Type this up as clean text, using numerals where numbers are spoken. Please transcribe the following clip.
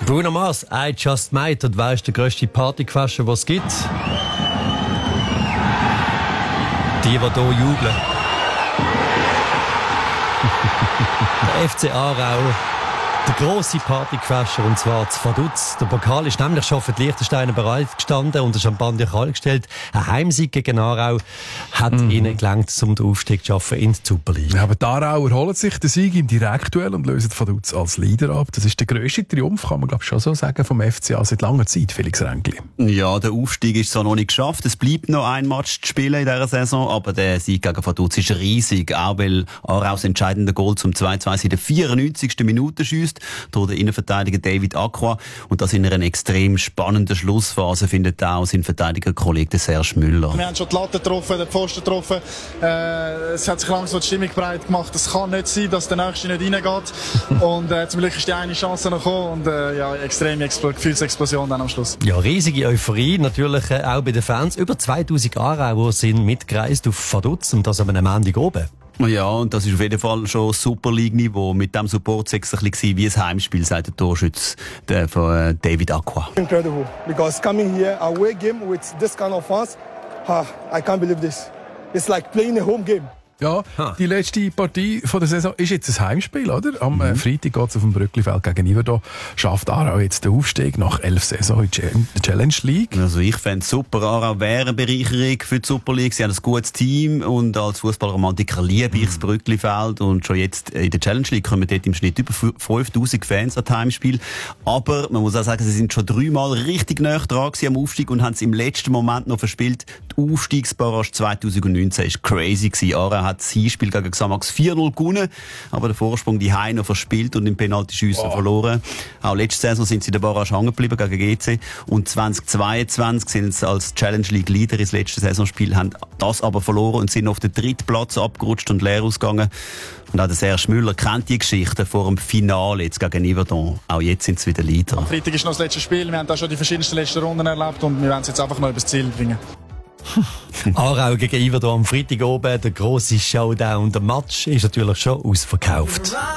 Bruno Mars, I Just Might. Und wer ist der grösste Partyquasher, den es gibt? Die hier jubeln. Der FC Aarau. Der grosse Partyquasher, und zwar zu Vaduz. Der Pokal ist nämlich schon für die Liechtensteiner bereit gestanden und der Champagner kalt gestellt. Ein Heimsieg gegen Aarau hat ihnen gelangt, um den Aufstieg zu schaffen in die Super League. Ja, aber die Aarauer holen sich den Sieg im Direktduell und lösen Vaduz als Leader ab. Das ist der grösste Triumph, kann man glaube ich schon so sagen, vom FCA seit langer Zeit, Felix Ränkli. Ja, der Aufstieg ist zwar noch nicht geschafft. Es bleibt noch ein Match zu spielen in dieser Saison, aber der Sieg gegen Vaduz ist riesig, auch weil Aarau das entscheidende Goal zum 2-2 in der 94. Minute schiesst durch den Innenverteidiger David Acroix. Und das in einer extrem spannenden Schlussphase findet auch sein Verteidigerkollege Serge Müller. Wir haben schon die Latte getroffen, den Pfosten getroffen. Es hat sich langsam die Stimmung breit gemacht. Es kann nicht sein, dass der Nächste nicht reingeht. Und zum Glück ist die eine Chance noch gekommen. Und extreme Gefühlsexplosion dann am Schluss. Ja, riesige Euphorie, natürlich auch bei den Fans. Über 2000 Aarauer sind mitgereist auf Vaduz und das am Montag oben. Ja, und das ist auf jeden Fall schon Super League-Niveau. Mit dem Support war es ein bisschen wie ein Heimspiel, sagt der Torschütze von David Acroix. Incredible, because coming here, a away game with this kind of fans, I can't believe this. It's like playing a home game. Ja, die letzte Partie von der Saison ist jetzt ein Heimspiel, oder? Am Freitag geht es auf dem Brücklifeld gegen Iverdon. Schafft Aarau jetzt den Aufstieg nach 11 Saison in der Challenge League? Also ich fände es super. Aarau wäre eine Bereicherung für die Super League. Sie haben ein gutes Team und als Fußballromantiker liebe ich das Brücklifeld. Und schon jetzt in der Challenge League kommen dort im Schnitt über 5000 Fans an Heimspiel. Aber man muss auch sagen, sie sind schon 3-mal richtig nah dran am Aufstieg und haben es im letzten Moment noch verspielt. Die Aufstiegsbarrage 2019 war crazy gewesen. Aarau hat das Hinspiel gegen Xamax 4-0 gewonnen, aber der Vorsprung die Heine verspielt und im Penaltyschiessen verloren. Auch letzte Saison sind sie in der Barrage hängen geblieben gegen GC und 2022 sind sie als Challenge League Leader ins letzte Saisonspiel, haben das aber verloren und sind auf den 3. Platz abgerutscht und leer ausgegangen. Und auch der Serge Müller kennt die Geschichte vor dem Finale jetzt gegen Yverdon. Auch jetzt sind sie wieder Leader. Am Freitag ist noch das letzte Spiel. Wir haben da schon die verschiedensten letzten Runden erlebt und wir werden es jetzt einfach noch übers Ziel bringen. Aarau gegen Iverdon am Freitag oben, der grosse Showdown. Der Match ist natürlich schon ausverkauft.